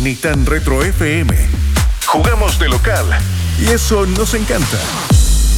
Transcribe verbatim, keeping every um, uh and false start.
ni tan retro F M. Jugamos de local y eso nos encanta.